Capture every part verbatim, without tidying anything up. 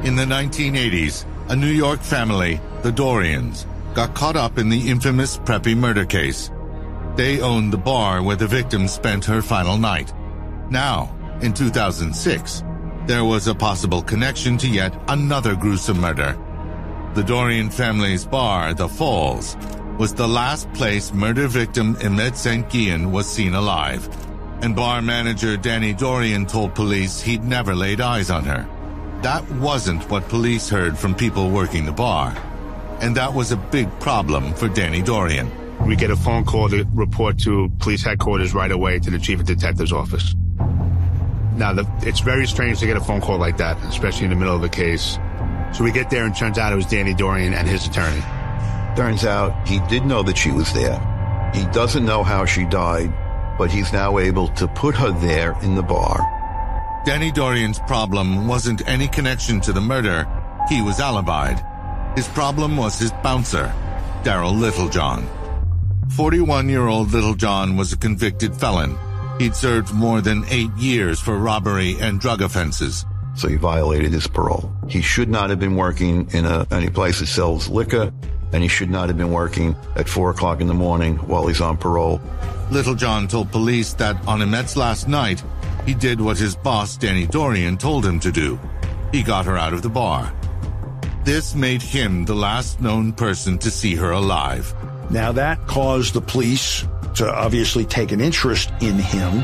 In the nineteen eighties, a New York family, the Dorians, got caught up in the infamous Preppy murder case. They owned the bar where the victim spent her final night. Now, in two thousand six, there was a possible connection to yet another gruesome murder. The Dorian family's bar, The Falls, was the last place murder victim Imette Saint Guillen was seen alive, and bar manager Danny Dorian told police he'd never laid eyes on her. That wasn't what police heard from people working the bar, and that was a big problem for Danny Dorian. We get a phone call to report to police headquarters right away to the chief of detective's office. Now, the, it's very strange to get a phone call like that, especially in the middle of a case. So we get there and turns out it was Danny Dorian and his attorney. Turns out he did know that she was there. He doesn't know how she died, but he's now able to put her there in the bar. Danny Dorian's problem wasn't any connection to the murder. He was alibied. His problem was his bouncer, Daryl Littlejohn. forty-one-year-old Littlejohn was a convicted felon. He'd served more than eight years for robbery and drug offenses. So he violated his parole. He should not have been working in a, any place that sells liquor, and he should not have been working at four o'clock in the morning while he's on parole. Littlejohn told police that on Imette's last night, he did what his boss, Danny Dorian, told him to do. He got her out of the bar. This made him the last known person to see her alive. Now that caused the police to obviously take an interest in him.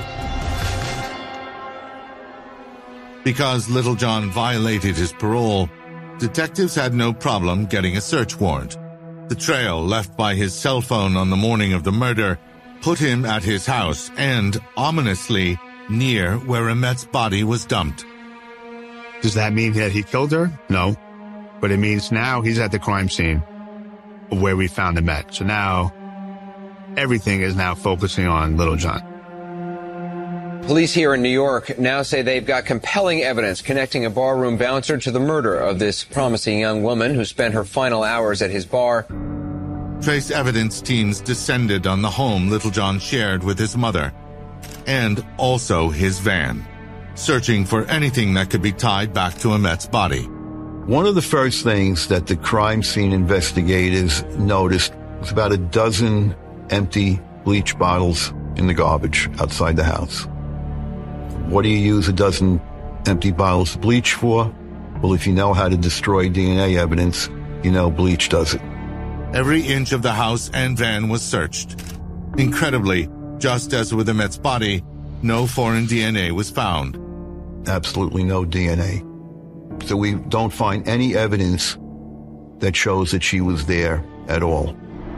Because Littlejohn violated his parole, detectives had no problem getting a search warrant. The trail left by his cell phone on the morning of the murder put him at his house and, ominously, near where Imette's body was dumped. Does that mean that he killed her? No. But it means now he's at the crime scene where we found Imette. So now everything is now focusing on Littlejohn. Police here in New York now say they've got compelling evidence connecting a barroom bouncer to the murder of this promising young woman who spent her final hours at his bar. Trace evidence teams descended on the home Littlejohn shared with his mother, and also his van, searching for anything that could be tied back to Imette's body. One of the first things that the crime scene investigators noticed was about a dozen empty bleach bottles in the garbage outside the house. What do you use a dozen empty bottles of bleach for? Well, if you know how to destroy D N A evidence, you know bleach does it. Every inch of the house and van was searched. Incredibly, just as with Imette's body, no foreign D N A was found. Absolutely no D N A. So we don't find any evidence that shows that she was there at all.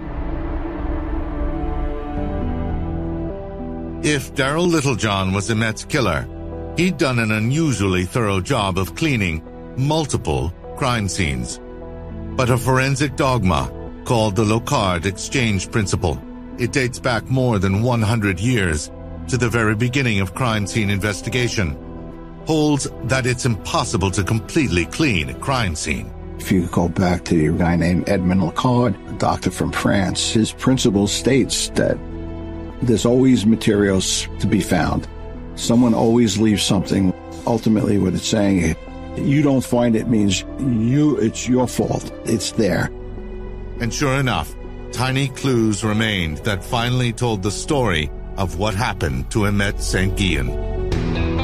If Daryl Littlejohn was Imette's killer, he'd done an unusually thorough job of cleaning multiple crime scenes. But a forensic dogma called the Locard exchange principle, it dates back more than one hundred years to the very beginning of crime scene investigation, holds that it's impossible to completely clean a crime scene. If you go back to a guy named Edmond Locard, a doctor from France, his principle states that there's always materials to be found. Someone always leaves something. Ultimately, what it's saying, you don't find it means you, it's your fault. It's there. And sure enough, tiny clues remained that finally told the story of what happened to Imette Saint Guillen.